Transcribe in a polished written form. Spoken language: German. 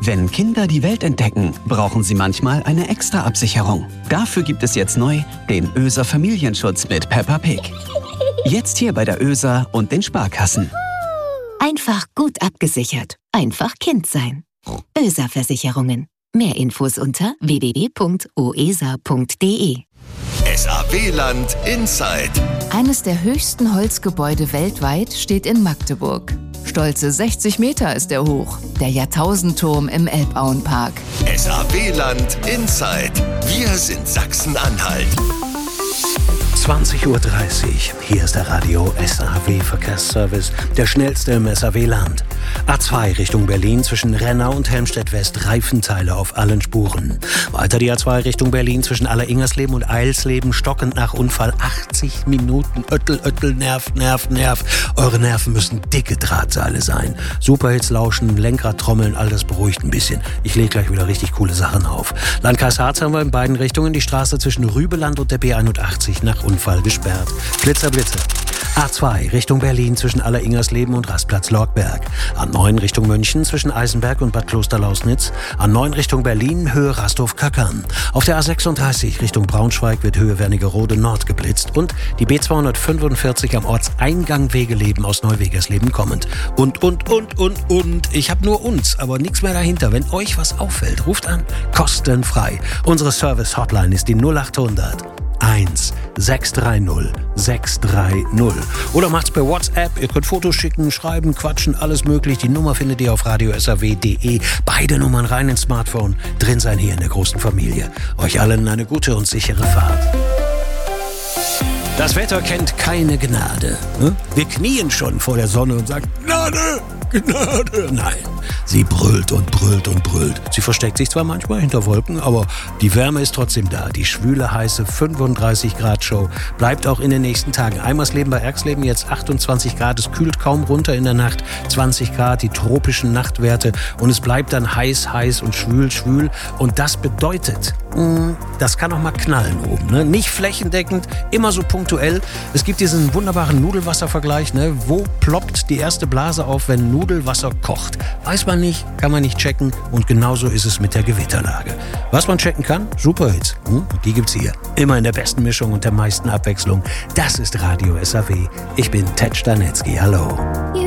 Wenn Kinder die Welt entdecken, brauchen sie manchmal eine Extra-Absicherung. Dafür gibt es jetzt neu den ÖSA Familienschutz mit Peppa Pig. Jetzt hier bei der ÖSA und den Sparkassen. Einfach gut abgesichert. Einfach Kind sein. ÖSA Versicherungen. Mehr Infos unter www.oesa.de. SAW-Land Inside. Eines der höchsten Holzgebäude weltweit steht in Magdeburg. Stolze 60 Meter ist er hoch. Der Jahrtausendturm im Elbauenpark. SAW-Land Inside. Wir sind Sachsen-Anhalt. 20:30 Uhr. Hier ist der Radio SAW Verkehrsservice, der schnellste im SAW-Land. A2 Richtung Berlin zwischen Rennau und Helmstedt-West, Reifenteile auf allen Spuren. Weiter die A2 Richtung Berlin zwischen Aller-Ingersleben und Eilsleben, stockend nach Unfall 80 Minuten. Öttel, Nerv. Eure Nerven müssen dicke Drahtseile sein. Superhits lauschen, Lenkrad trommeln, all das beruhigt ein bisschen. Ich lege gleich wieder richtig coole Sachen auf. Landkreis Harz haben wir in beiden Richtungen die Straße zwischen Rübeland und der B81 nach Unfall gesperrt. Blitzer. A2 Richtung Berlin zwischen Aller-Ingersleben und Rastplatz Lorgberg. A9 Richtung München zwischen Eisenberg und Bad Klosterlausnitz. A9 Richtung Berlin, Höhe Rasthof-Kackern. Auf der A36 Richtung Braunschweig wird Höhe Wernigerode Nord geblitzt. Und die B245 am Ortseingang Wegeleben aus Neuwegersleben kommend. Und. Ich habe nur uns, aber nichts mehr dahinter. Wenn euch was auffällt, ruft an. Kostenfrei. Unsere Service-Hotline ist die 0800 630 630. Oder macht's per WhatsApp. Ihr könnt Fotos schicken, schreiben, quatschen, alles möglich. Die Nummer findet ihr auf radiosaw.de. Beide Nummern rein ins Smartphone. Drin sein hier in der großen Familie. Euch allen eine gute und sichere Fahrt. Das Wetter kennt keine Gnade. Wir knien schon vor der Sonne und sagen, Gnade! Nein, sie brüllt und brüllt und brüllt. Sie versteckt sich zwar manchmal hinter Wolken, aber die Wärme ist trotzdem da. Die schwüle, heiße 35 Grad Show bleibt auch in den nächsten Tagen. Eimersleben bei Erxleben jetzt 28 Grad. Es kühlt kaum runter in der Nacht. 20 Grad, die tropischen Nachtwerte. Und es bleibt dann heiß und schwül. Und das bedeutet, das kann auch mal knallen oben. Ne? Nicht flächendeckend, immer so punktuell. Es gibt diesen wunderbaren Nudelwasservergleich. Ne? Wo ploppt die erste Blase auf, wenn Nudelwasser kocht? Weiß man nicht, kann man nicht checken. Und genauso ist es mit der Gewitterlage. Was man checken kann? Superhits. Die gibt's hier. Immer in der besten Mischung und der meisten Abwechslung. Das ist Radio SAW. Ich bin Ted Stanetzky. Hallo.